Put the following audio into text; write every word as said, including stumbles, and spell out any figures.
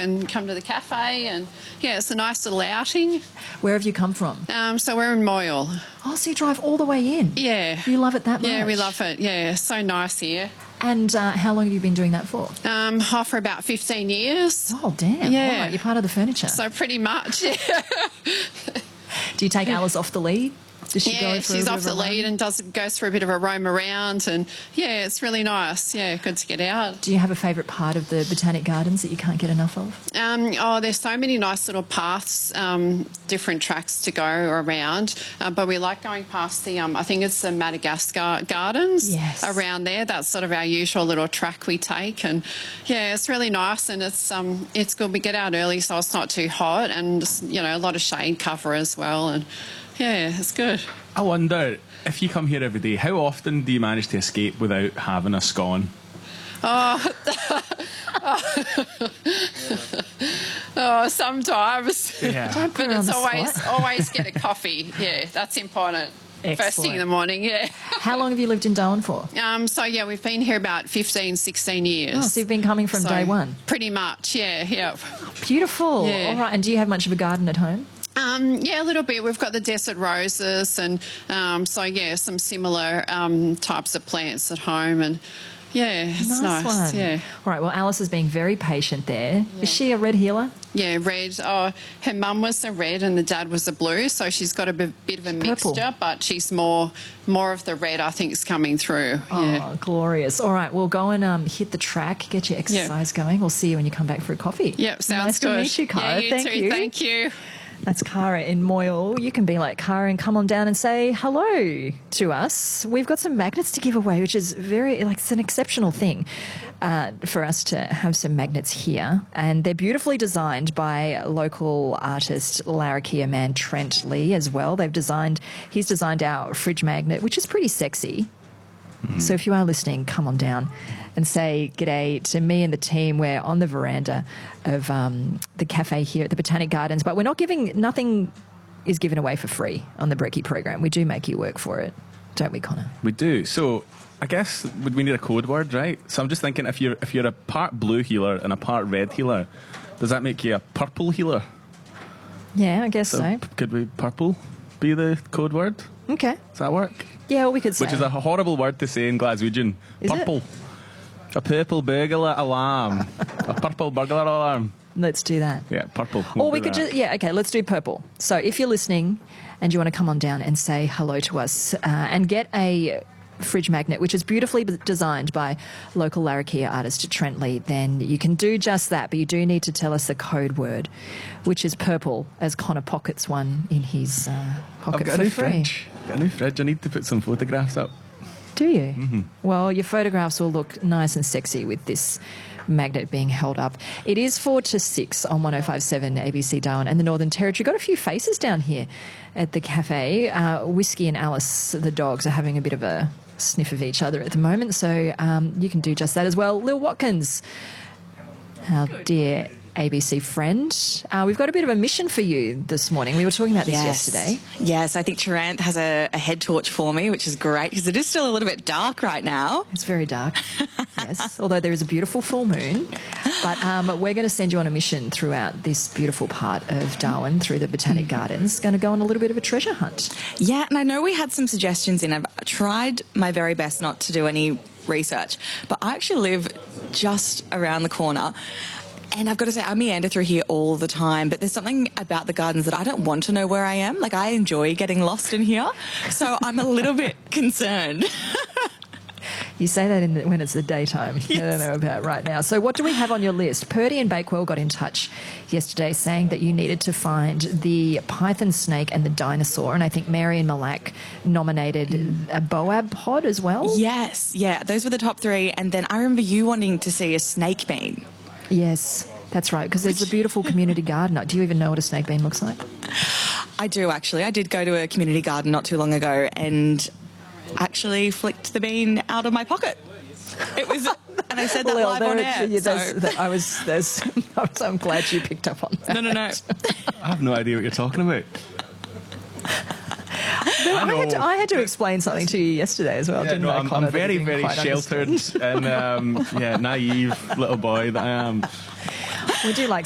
and come to the cafe. And, yeah, it's a nice little outing. Where have you come from? Um, so we're in Moyle. Oh, so you drive all the way in? Yeah. You love it that much? Yeah, we love it. Yeah, so nice here. And uh, how long have you been doing that for? Um, oh, for about fifteen years. Oh, damn. Yeah. Right, you're part of the furniture. So pretty much, yeah. Do you take Alice off the lead? Does she yeah, go for she's a bit off of the a lead run? and does goes for a bit of a roam around, and yeah, it's really nice. Yeah, good to get out. Do you have a favourite part of the Botanic Gardens that you can't get enough of? Um, oh, there's so many nice little paths, um, different tracks to go around, uh, but we like going past the, um, I think it's the Madagascar Gardens. Yes. Around there. That's sort of our usual little track we take, and yeah, it's really nice, and it's um, it's good. We get out early, so it's not too hot, and you know, a lot of shade cover as well, and yeah, it's good. I wonder, if you come here every day, how often do you manage to escape without having a scone? Oh, oh sometimes. Yeah. Don't put But her on it's the always spot. always get a coffee. Yeah, that's important. First thing Excellent. in the morning, yeah. How long have you lived in Darwin for? Um, so, yeah, we've been here about fifteen, sixteen years. Oh, so you've been coming from So, day one? Pretty much, yeah, yeah. Beautiful. Yeah. All right. And do you have much of a garden at home? Um, yeah, a little bit. We've got the desert roses and um, so, yeah, some similar um, types of plants at home, and yeah, it's Nice nice. one. Yeah. All right. Well, Alice is being very patient there. Is she a red healer? Yeah, red. Oh, her mum was a red and the dad was a blue, so she's got a bit, bit of a Purple. mixture, but she's more more of the red, I think, is coming through. Oh, Yeah. glorious. All right. Well, go and um, hit the track, get your exercise going. We'll see you when you come back for a coffee. Yep, sounds nice good. to meet you, Cara. Yeah, you Thank too. you. Thank you. That's Cara in Moyle. You can be like Cara and come on down and say hello to us. We've got some magnets to give away, which is very, like, it's an exceptional thing uh, for us to have some magnets here. And they're beautifully designed by local artist Larrakia man Trent Lee as well. They've designed, he's designed our fridge magnet, which is pretty sexy. So if you are listening, come on down and say g'day to me and the team. We're on the veranda of um, the cafe here at the Botanic Gardens, but we're not giving, nothing is given away for free on the Brekkie program. We do make you work for it, don't we, Connor? We do. So I guess would we need a code word, right? So I'm just thinking, if you're if you're a part blue healer and a part red healer, does that make you a purple healer? Yeah, I guess so. So p- could we purple be the code word? Okay. Does that work? Yeah, well, we could say. Which is a horrible word to say in Glaswegian. Is it? Purple. A purple burglar alarm. A purple burglar alarm. Let's do that. Yeah, purple. Or We'll we do could that. just, yeah, okay, let's do purple. So if you're listening and you want to come on down and say hello to us uh, and get a fridge magnet, which is beautifully b- designed by local Larrakia artist Trent Lee, then you can do just that. But you do need to tell us the code word, which is purple, as Connor pockets one in his uh, pocket I've got for a new free. fridge. Got a new fridge. I need to put some photographs up. Do you? Mm-hmm. Well, your photographs will look nice and sexy with this magnet being held up. It is four to six on one oh five point seven A B C Darwin and the Northern Territory. Got a few faces down here at the cafe. Uh, Whiskey and Alice, the dogs, are having a bit of a sniff of each other at the moment, so um, you can do just that as well. Lil Watkins, our dear A B C friend, uh, we've got a bit of a mission for you this morning. We were talking about this Yes. yesterday. Yes, I think Tarant has a, a head torch for me, which is great because it is still a little bit dark right now. It's very dark, yes, although there is a beautiful full moon. But um, we're going to send you on a mission throughout this beautiful part of Darwin, through the Botanic Gardens. Going to go on a little bit of a treasure hunt. Yeah, and I know we had some suggestions in. I've tried my very best not to do any research, but I actually live just around the corner. And I've got to say, I meander through here all the time, but there's something about the gardens that I don't want to know where I am. Like, I enjoy getting lost in here, so I'm a little bit concerned. You say that in the, when it's the daytime. I don't know about right now. So what do we have on your list? Purdy and Bakewell got in touch yesterday saying that you needed to find the python snake and the dinosaur, and I think Mary and Malak nominated a boab pod as well. Yes, yeah, those were the top three. And then I remember you wanting to see a snake bean. Yes, that's right, because there's a beautiful community garden. Do you even know what a snake bean looks like? I do, actually. I did go to a community garden not too long ago and actually flicked the bean out of my pocket. It was, and I said that Well, live on there- air. yeah, so. there's- there- I was, there's, I'm so I'm glad you picked up on that. No, no, no. I have no idea what you're talking about. No, I I, had to, know. I had to explain something to you yesterday as well, Yeah, didn't no, I, I'm, Connor, I'm that you very, didn't very quite sheltered understand? and um, yeah, naive little boy that I am. We do like